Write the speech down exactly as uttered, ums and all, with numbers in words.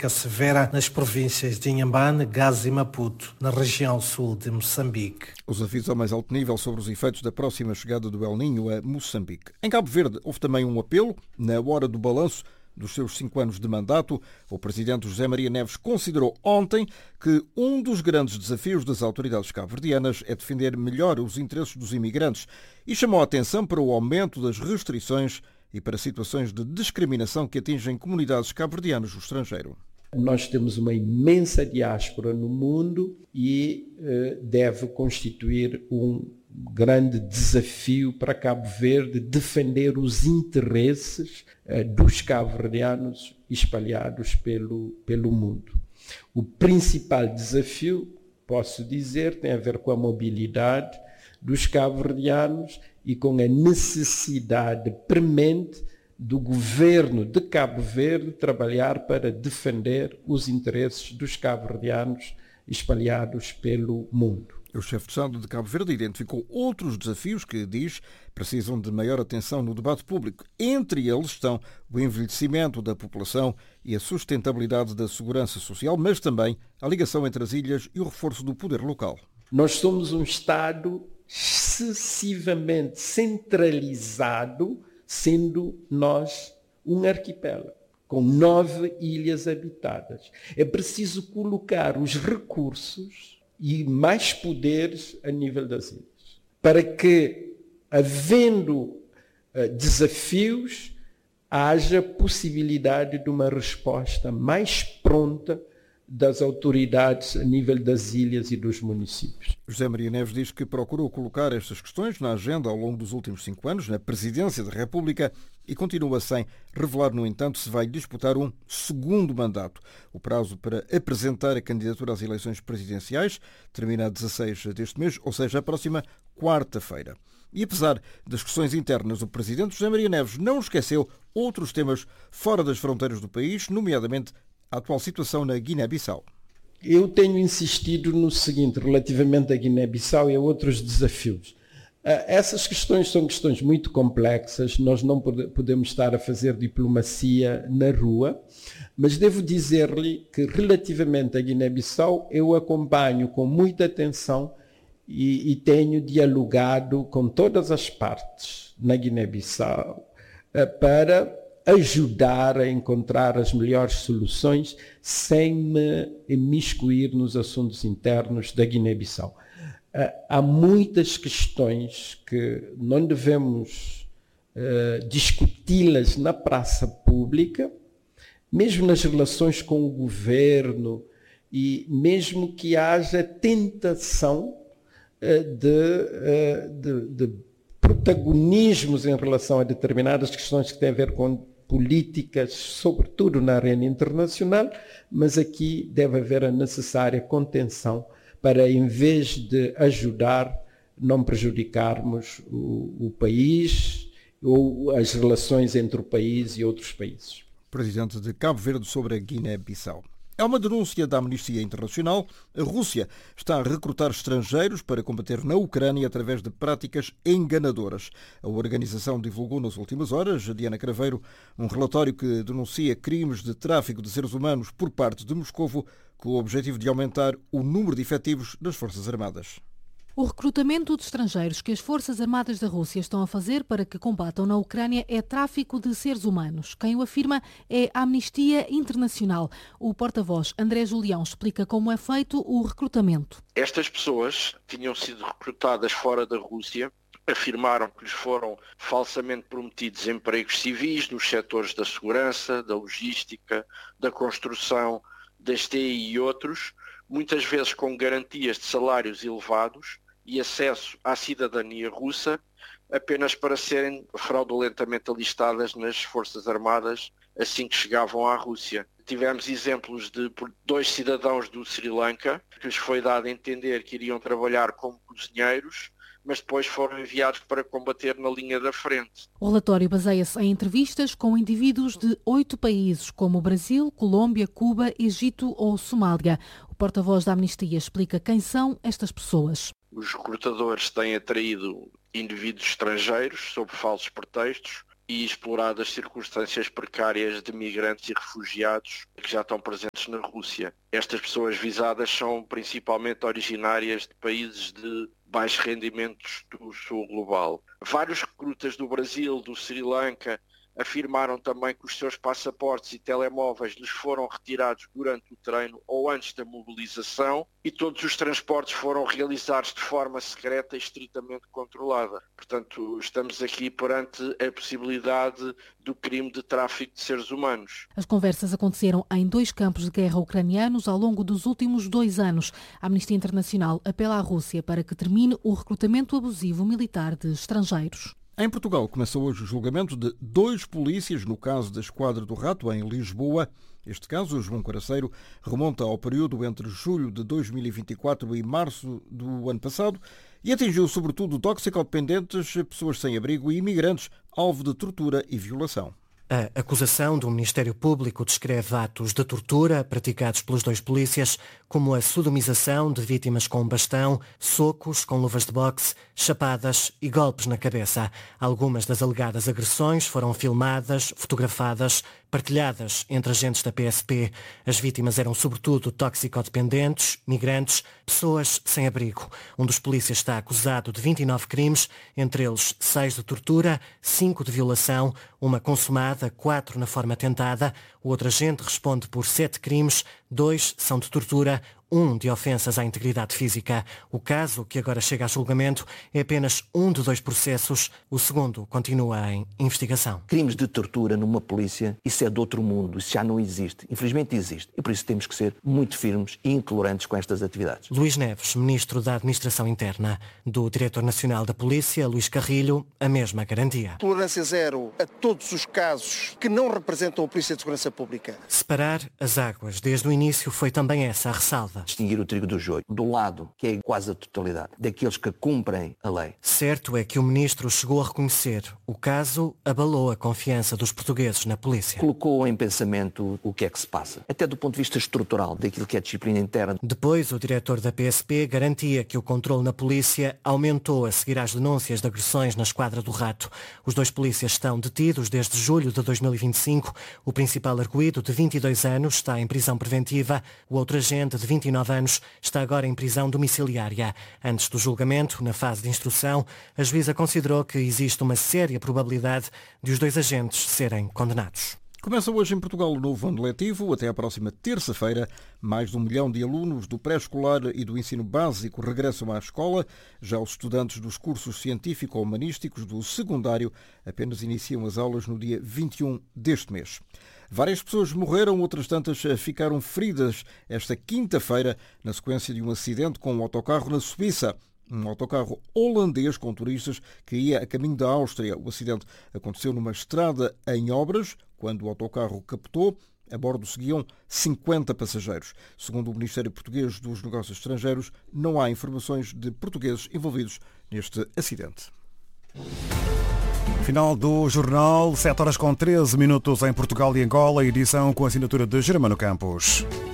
seca severa nas províncias de Inhambane, Gaza e Maputo, na região sul de Moçambique. Os avisos ao mais alto nível sobre os efeitos da próxima chegada do El Niño a Moçambique. Em Cabo Verde houve também um apelo, na hora do balanço dos seus cinco anos de mandato. O presidente José Maria Neves considerou ontem que um dos grandes desafios das autoridades cabo-verdianas é defender melhor os interesses dos imigrantes e chamou a atenção para o aumento das restrições e para situações de discriminação que atingem comunidades cabo-verdianas no estrangeiro. Nós temos uma imensa diáspora no mundo e eh, deve constituir um grande desafio para Cabo Verde defender os interesses eh, dos cabo-verdianos espalhados pelo, pelo mundo. O principal desafio, posso dizer, tem a ver com a mobilidade dos cabo-verdianos e com a necessidade premente do governo de Cabo Verde trabalhar para defender os interesses dos cabo-verdianos espalhados pelo mundo. O chefe de Estado de Cabo Verde identificou outros desafios que, diz, precisam de maior atenção no debate público. Entre eles estão o envelhecimento da população e a sustentabilidade da segurança social, mas também a ligação entre as ilhas e o reforço do poder local. Nós somos um Estado excessivamente centralizado, sendo nós um arquipélago, com nove ilhas habitadas. É preciso colocar os recursos e mais poderes a nível das ilhas, para que, havendo uh, desafios, haja possibilidade de uma resposta mais pronta das autoridades a nível das ilhas e dos municípios. José Maria Neves diz que procurou colocar estas questões na agenda ao longo dos últimos cinco anos, na Presidência da República, e continua sem revelar, no entanto, se vai disputar um segundo mandato. O prazo para apresentar a candidatura às eleições presidenciais termina a dezasseis deste mês, ou seja, a próxima quarta-feira. E apesar das questões internas, o Presidente José Maria Neves não esqueceu outros temas fora das fronteiras do país, nomeadamente a atual situação na Guiné-Bissau. Eu tenho insistido no seguinte, relativamente à Guiné-Bissau e a outros desafios. Essas questões são questões muito complexas, nós não podemos estar a fazer diplomacia na rua, mas devo dizer-lhe que, relativamente à Guiné-Bissau, eu acompanho com muita atenção e, e tenho dialogado com todas as partes na Guiné-Bissau para ajudar a encontrar as melhores soluções sem me imiscuir nos assuntos internos da Guiné-Bissau. Há muitas questões que não devemos uh, discuti-las na praça pública, mesmo nas relações com o governo, e mesmo que haja tentação uh, de, uh, de, de protagonismos em relação a determinadas questões que têm a ver com políticas, sobretudo na arena internacional, mas aqui deve haver a necessária contenção para, em vez de ajudar, não prejudicarmos o, o país ou as relações entre o país e outros países. Presidente de Cabo Verde sobre a Guiné-Bissau. É uma denúncia da Amnistia Internacional. A Rússia está a recrutar estrangeiros para combater na Ucrânia através de práticas enganadoras. A organização divulgou nas últimas horas, Diana Craveiro, um relatório que denuncia crimes de tráfico de seres humanos por parte de Moscovo, com o objetivo de aumentar o número de efetivos das Forças Armadas. O recrutamento de estrangeiros que as Forças Armadas da Rússia estão a fazer para que combatam na Ucrânia é tráfico de seres humanos. Quem o afirma é a Amnistia Internacional. O porta-voz André Julião explica como é feito o recrutamento. Estas pessoas tinham sido recrutadas fora da Rússia, afirmaram que lhes foram falsamente prometidos empregos civis nos setores da segurança, da logística, da construção, das T I e outros, muitas vezes com garantias de salários elevados e acesso à cidadania russa, apenas para serem fraudulentamente alistadas nas Forças Armadas assim que chegavam à Rússia. Tivemos exemplos de dois cidadãos do Sri Lanka que lhes foi dado a entender que iriam trabalhar como cozinheiros, mas depois foram enviados para combater na linha da frente. O relatório baseia-se em entrevistas com indivíduos de oito países, como Brasil, Colômbia, Cuba, Egito ou Somália. O porta-voz da Amnistia explica quem são estas pessoas. Os recrutadores têm atraído indivíduos estrangeiros sob falsos pretextos e explorar as circunstâncias precárias de migrantes e refugiados que já estão presentes na Rússia. Estas pessoas visadas são principalmente originárias de países de baixos rendimentos do sul global. Vários recrutas do Brasil, do Sri Lanka, afirmaram também que os seus passaportes e telemóveis lhes foram retirados durante o treino ou antes da mobilização e todos os transportes foram realizados de forma secreta e estritamente controlada. Portanto, estamos aqui perante a possibilidade do crime de tráfico de seres humanos. As conversas aconteceram em dois campos de guerra ucranianos ao longo dos últimos dois anos. A Amnistia Internacional apela à Rússia para que termine o recrutamento abusivo militar de estrangeiros. Em Portugal começou hoje o julgamento de dois polícias no caso da Esquadra do Rato, em Lisboa. Este caso, o João Caraceiro, remonta ao período entre julho de dois mil e vinte e quatro e março do ano passado e atingiu sobretudo toxicodependentes, pessoas sem abrigo e imigrantes, alvo de tortura e violação. A acusação do Ministério Público descreve atos de tortura praticados pelos dois polícias, como a sodomização de vítimas com bastão, socos com luvas de boxe, chapadas e golpes na cabeça. Algumas das alegadas agressões foram filmadas, fotografadas, partilhadas entre agentes da P S P. As vítimas eram sobretudo toxicodependentes, migrantes, pessoas sem abrigo. Um dos polícias está acusado de vinte e nove crimes, entre eles seis de tortura, cinco de violação, uma consumada, quatro na forma tentada. O outro agente responde por sete crimes, dois são de tortura, um de ofensas à integridade física. O caso, que agora chega a julgamento, é apenas um de dois processos. O segundo continua em investigação. Crimes de tortura numa polícia, isso é de outro mundo, isso já não existe. Infelizmente existe. E por isso temos que ser muito firmes e intolerantes com estas atividades. Luís Neves, Ministro da Administração Interna. Do Diretor Nacional da Polícia, Luís Carrilho, a mesma garantia. Tolerância zero a todos os casos que não representam a Polícia de Segurança Pública. Separar as águas. Desde o início foi também essa a ressalva. Distinguir o trigo do joio, do lado, que é quase a totalidade, daqueles que cumprem a lei. Certo é que o Ministro chegou a reconhecer o caso abalou a confiança dos portugueses na polícia. Colocou em pensamento o que é que se passa, até do ponto de vista estrutural, daquilo que é a disciplina interna. Depois, o diretor da P S P garantia que o controle na polícia aumentou a seguir às denúncias de agressões na Esquadra do Rato. Os dois polícias estão detidos desde julho de dois mil e vinte e cinco. O principal arguido, de vinte e dois anos, está em prisão preventiva. O outro agente, de vinte e nove anos, está agora em prisão domiciliária. Antes do julgamento, na fase de instrução, a juíza considerou que existe uma séria probabilidade de os dois agentes serem condenados. Começa hoje em Portugal o novo ano letivo. Até à próxima terça-feira, mais de um milhão de alunos do pré-escolar e do ensino básico regressam à escola. Já os estudantes dos cursos científico-humanísticos do secundário apenas iniciam as aulas no dia vinte e um deste mês. Várias pessoas morreram, outras tantas ficaram feridas esta quinta-feira na sequência de um acidente com um autocarro na Suíça. Um autocarro holandês com turistas que ia a caminho da Áustria. O acidente aconteceu numa estrada em obras. Quando o autocarro captou, a bordo seguiam cinquenta passageiros. Segundo o Ministério Português dos Negócios Estrangeiros, não há informações de portugueses envolvidos neste acidente. Final do jornal, sete horas com treze minutos em Portugal e Angola, edição com a assinatura de Germano Campos.